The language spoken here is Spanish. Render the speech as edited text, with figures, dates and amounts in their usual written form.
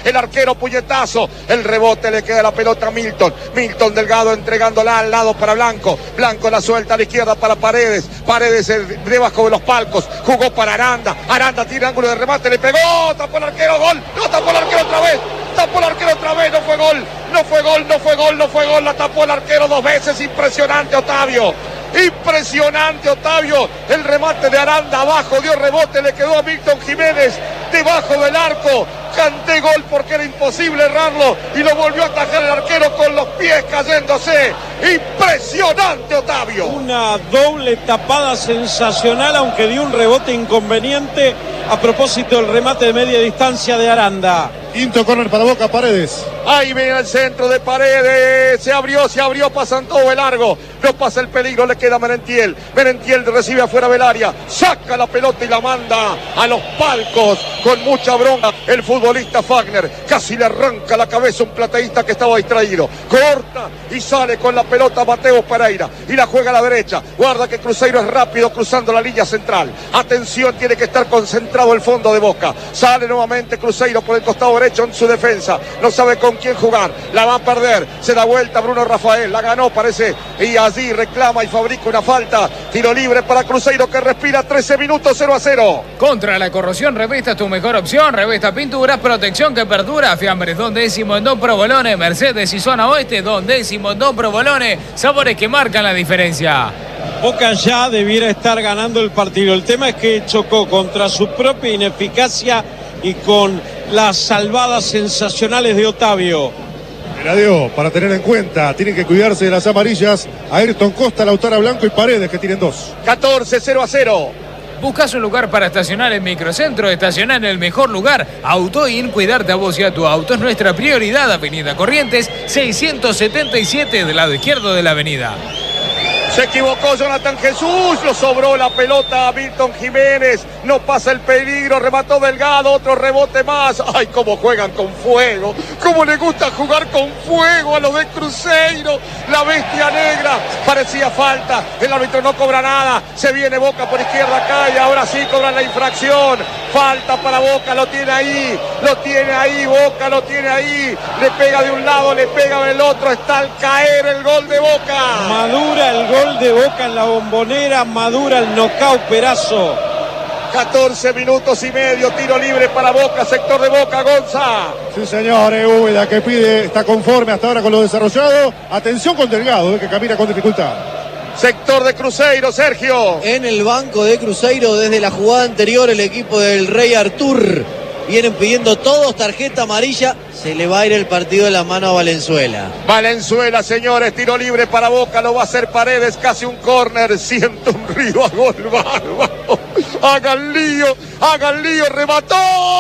el arquero puñetazo, el rebote, le queda la pelota a Milton Delgado entregándola al lado para Blanco la suelta a la izquierda para Paredes debajo de los palcos, jugó para Aranda tira ángulo de remate, le pegó, tapó el arquero, gol, no, tapó el arquero otra vez, no fue gol, la tapó el arquero dos veces, impresionante Otavio, el remate de Aranda abajo, dio rebote, le quedó a Milton Jiménez debajo del arco, canté gol porque era imposible errarlo y lo volvió a atajar el arquero con los pies cayéndose, impresionante Otavio. Una doble tapada sensacional, aunque dio un rebote inconveniente a propósito del remate de media distancia de Aranda. Quinto córner para Boca, Paredes. Ahí viene el centro de Paredes, se abrió, pasan todo el largo, no pasa el peligro, le queda Merentiel recibe afuera del área, saca la pelota y la manda a los palcos con mucha bronca el futbolista Fagner, casi le arranca la cabeza un plateísta que estaba distraído, corta y sale con la pelota Mateo Pereira y la juega a la derecha, guarda que Cruzeiro es rápido cruzando la línea central, atención, tiene que estar concentrado el fondo de Boca, sale nuevamente Cruzeiro por el costado derecho en su defensa, no sabe con quién jugar, la va a perder, se da vuelta Bruno Rafael, la ganó parece, y allí reclama y fabrica una falta, tiro libre para Cruzeiro que respira 13 minutos 0-0. Contra la corrosión, Revesta tu mejor opción, Revesta Pinturas, protección que perdura, Fiambres, Don Décimo en Don Provolone, Mercedes y Zona Oeste, Don Décimo en Don Provolone, sabores que marcan la diferencia. Boca ya debiera estar ganando el partido, el tema es que chocó contra su propia ineficacia y con las salvadas sensacionales de Otavio. Diego, para tener en cuenta, tienen que cuidarse de las amarillas, Ayrton Costa, Lautaro Blanco y Paredes, que tienen 2. 14-0-0. ¿Buscas un lugar para estacionar en Microcentro? Estacionar en el mejor lugar. Autoin, cuidarte a vos y a tu auto es nuestra prioridad. Avenida Corrientes, 677, del lado izquierdo de la avenida. Se equivocó Jonathan Jesús, lo sobró la pelota a Milton Jiménez, no pasa el peligro, remató Delgado, otro rebote más. Ay, cómo juegan con fuego, cómo le gusta jugar con fuego a los de Cruzeiro, la bestia negra, parecía falta, el árbitro no cobra nada, se viene Boca por izquierda, cae, ahora sí cobran la infracción, falta para Boca, lo tiene ahí, Boca lo tiene ahí, le pega de un lado, le pega del otro, está al caer el gol de Boca. Madura el gol de Boca en la Bombonera, madura el nocaut Perazo. 14 minutos y medio, tiro libre para Boca, sector de Boca, Gonza. Sí señor, Úbeda que pide, está conforme hasta ahora con lo desarrollado. Atención con Delgado, que camina con dificultad. Sector de Cruzeiro, Sergio. En el banco de Cruzeiro, desde la jugada anterior, el equipo del Rey Artur. Vienen pidiendo todos tarjeta amarilla. Se le va a ir el partido de la mano a Valenzuela. Valenzuela, señores, tiro libre para Boca, lo va a hacer Paredes, casi un córner, siente un río a gol bárbaro. Hagan lío, remató.